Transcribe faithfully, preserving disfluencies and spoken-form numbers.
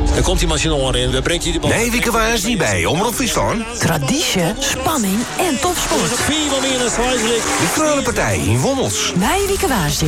Dan komt die machine onderin, dan breekt hij de bal. Nee, Wieke waar is niet bij. Omroep Friesland. Traditie, spanning en topsport. Vier van meer dan De Freulenpartij in Wommels. Bij Wieke Waarsje.